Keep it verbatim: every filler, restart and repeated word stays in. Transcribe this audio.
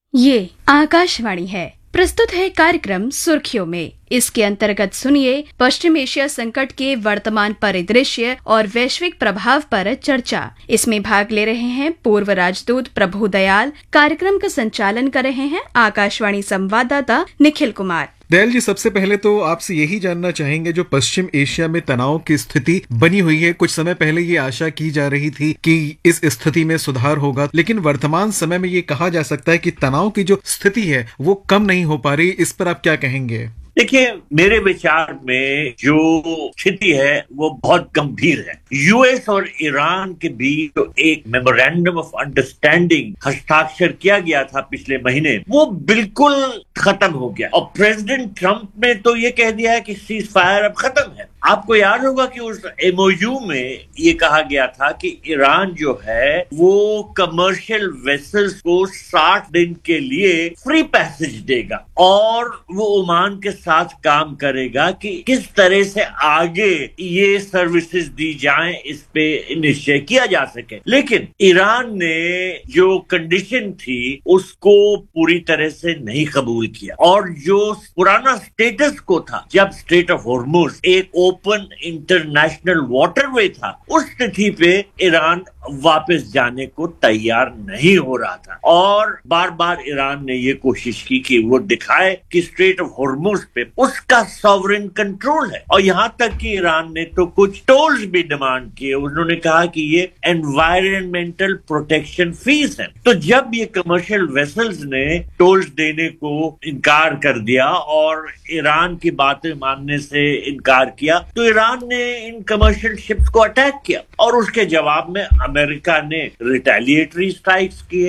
ये आकाशवाणी है। प्रस्तुत है कार्यक्रम सुर्खियों में। इसके अंतर्गत सुनिए पश्चिम एशिया संकट के वर्तमान परिदृश्य और वैश्विक प्रभाव पर चर्चा। इसमें भाग ले रहे हैं पूर्व राजदूत प्रभु दयाल। कार्यक्रम का संचालन कर रहे हैं आकाशवाणी संवाददाता निखिल कुमार। दयाल जी, सबसे पहले तो आपसे यही जानना चाहेंगे, जो पश्चिम एशिया में तनाव की स्थिति बनी हुई है, कुछ समय पहले ये आशा की जा रही थी कि इस स्थिति में सुधार होगा, लेकिन वर्तमान समय में ये कहा जा सकता है कि तनाव की जो स्थिति है वो कम नहीं हो पा रही। इस पर आप क्या कहेंगे? देखिए, मेरे विचार में जो स्थिति है वो बहुत गंभीर है। यूएस और ईरान के बीच जो एक मेमोरेंडम ऑफ अंडरस्टैंडिंग हस्ताक्षर किया गया था पिछले महीने, वो बिल्कुल खत्म हो गया। और प्रेसिडेंट ट्रंप ने तो ये कह दिया है कि सीज फायर अब खत्म है। आपको याद होगा कि उस एमओयू में ये कहा गया था कि ईरान जो है वो कमर्शियल वेसल्स को साठ दिन के लिए फ्री पैसेज देगा और वो ओमान के साथ काम करेगा कि किस तरह से आगे ये सर्विसेज दी जाएं, इस पे निश्चय किया जा सके। लेकिन ईरान ने जो कंडीशन थी उसको पूरी तरह से नहीं कबूल किया और जो पुराना स्टेटस को था, जब स्ट्रेट ऑफ हॉर्मुज एक ओपन इंटरनेशनल वाटरवे था, उस स्थिति पे ईरान वापस जाने को तैयार नहीं हो रहा था। और बार बार ईरान ने ये कोशिश की कि वो दिखाए कि स्ट्रेट ऑफ हॉर्मुज पे उसका सॉवरेन कंट्रोल है। और यहां तक कि ईरान ने तो कुछ टोल्स भी डिमांड किए। उन्होंने कहा कि ये एनवायरमेंटल प्रोटेक्शन फीस है। तो जब ये कमर्शियल वेसल्स ने टोल्स देने को इनकार कर दिया और ईरान की बातें मानने से इनकार किया, तो ईरान ने इन कमर्शियल शिप्स को अटैक किया और उसके जवाब में अमेरिका ने रिटेलिएटरी स्ट्राइक्स किए।